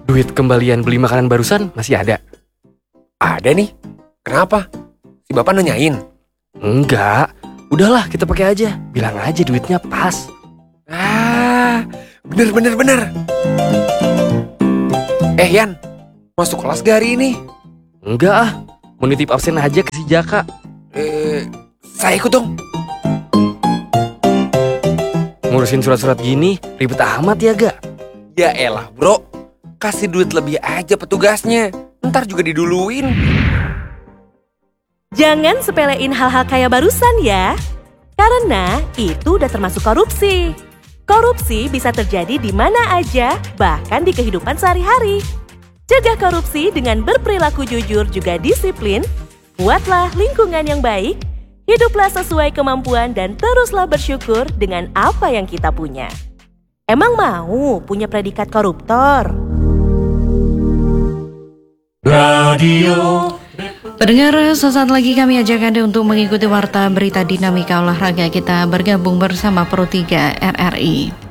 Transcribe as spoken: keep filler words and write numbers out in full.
Duit kembalian beli makanan barusan masih ada? Ada nih. Kenapa? Si bapak nanyain? Enggak, udahlah kita pakai aja. Bilang aja duitnya pas. Ah, bener bener bener. Eh Yan, masuk kelas gak hari ini? Enggak ah, mau nitip absen aja ke si Jaka. Eh, saya ikut dong. Ngurusin surat-surat gini ribet amat ya gak? Ya elah bro, kasih duit lebih aja petugasnya. Ntar juga diduluin. Jangan sepelein hal-hal kayak barusan ya. Karena itu udah termasuk korupsi. Korupsi bisa terjadi di mana aja, bahkan di kehidupan sehari-hari. Cegah korupsi dengan berperilaku jujur juga disiplin. Buatlah lingkungan yang baik. Hiduplah sesuai kemampuan dan teruslah bersyukur dengan apa yang kita punya. Emang mau punya predikat koruptor? Radio. Pendengar, sesaat lagi kami ajak Anda untuk mengikuti warta berita dinamika olahraga. Kita bergabung bersama Pro tiga R R I.